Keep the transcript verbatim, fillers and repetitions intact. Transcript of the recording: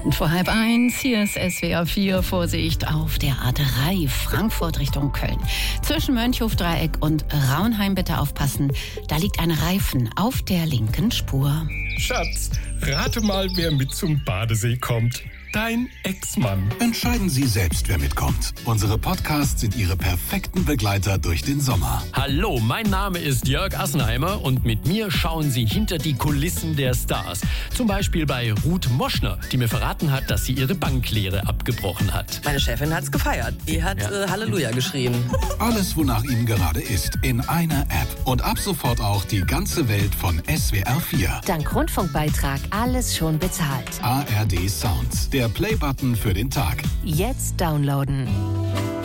Minuten vor halb eins. Hier ist S W R vier. Vorsicht auf der A drei Frankfurt Richtung Köln. Zwischen Mönchhof-Dreieck und Raunheim bitte aufpassen. Da liegt ein Reifen auf der linken Spur. Schatz, rate mal, wer mit zum Badesee kommt. Dein Ex-Mann. Entscheiden Sie selbst, wer mitkommt. Unsere Podcasts sind Ihre perfekten Begleiter durch den Sommer. Hallo, mein Name ist Jörg Assenheimer und mit mir schauen Sie hinter die Kulissen der Stars. Zum Beispiel bei Ruth Moschner, die mir verraten hat, dass sie ihre Banklehre abgebrochen hat. Meine Chefin hat's gefeiert. Die hat ja. äh, Halleluja geschrien. Alles, wonach Ihnen gerade ist, in einer App. Und ab sofort auch die ganze Welt von S W R vier. Dank Rundfunkbeitrag alles schon bezahlt. A R D Sounds, der Playbutton für den Tag. Jetzt downloaden.